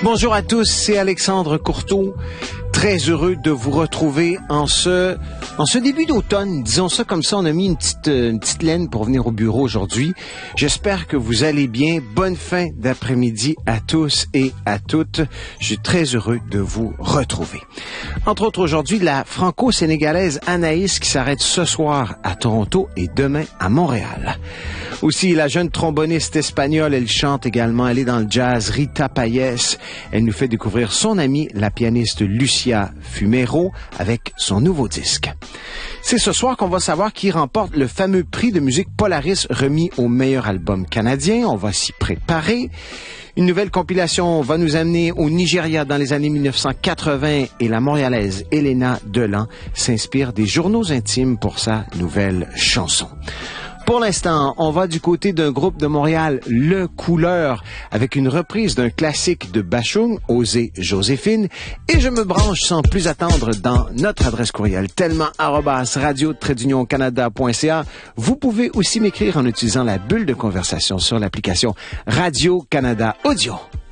Bonjour à tous, c'est Alexandre Courteau. Très heureux de vous retrouver en ce début d'automne. Disons ça comme ça, on a mis une petite laine pour venir au bureau aujourd'hui. J'espère que vous allez bien. Bonne fin d'après-midi à tous et à toutes. Je suis très heureux de vous retrouver. Entre autres, aujourd'hui, la franco-sénégalaise Anaïs qui s'arrête ce soir à Toronto et demain à Montréal. Aussi, la jeune tromboniste espagnole, elle chante également, elle est dans le jazz, Rita Payés. Elle nous fait découvrir son amie, la pianiste Lucia Fumero, avec son nouveau disque. C'est ce soir qu'on va savoir qui remporte le fameux prix de musique Polaris remis au meilleur album canadien. On va s'y préparer. Une nouvelle compilation va nous amener au Nigeria dans les années 1980 et la Montréalaise Elena Delan s'inspire des journaux intimes pour sa nouvelle chanson. Pour l'instant, on va du côté d'un groupe de Montréal, Le Couleur, avec une reprise d'un classique de Bashung, Osée Joséphine, et je me branche sans plus attendre dans notre adresse courriel tellement@radio-canada.ca. Vous pouvez aussi m'écrire en utilisant la bulle de conversation sur l'application Radio-Canada Audio.